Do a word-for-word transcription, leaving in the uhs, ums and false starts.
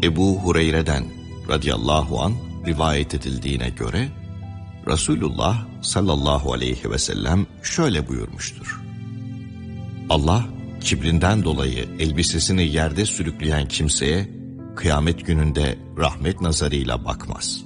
Ebu Hureyre'den radıyallahu an rivayet edildiğine göre Resulullah sallallahu aleyhi ve sellem şöyle buyurmuştur: Allah kibrinden dolayı elbisesini yerde sürükleyen kimseye kıyamet gününde rahmet nazarıyla bakmaz.